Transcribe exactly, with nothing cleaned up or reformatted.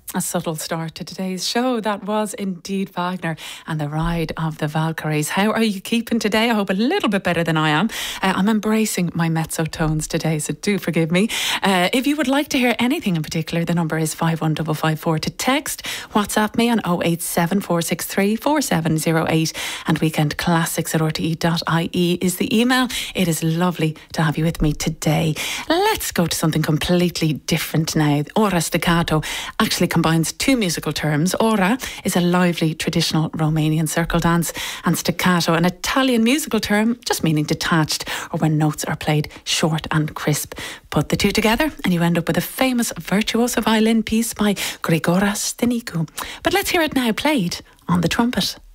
A subtle start to today's show. That was indeed Wagner and the Ride of the Valkyries. How are you keeping today? I hope a little bit better than I am. Uh, I'm embracing my mezzo tones today, so do forgive me. Uh, if you would like to hear anything in particular, the number is five one five five four to text. WhatsApp me on oh eight seven, four six three, four seven oh eight, and weekend classics at r t e dot i e is the email. It is lovely to have you with me today. Let's go to something completely different now. Ora staccato actually combines two musical terms. Ora is a lively traditional Romanian circle dance, and staccato, an Italian musical term just meaning detached, or when notes are played short and crisp. Put the two together and you end up with a famous virtuoso violin piece by Grigoras Stănicu. But let's hear it now played on the trumpet.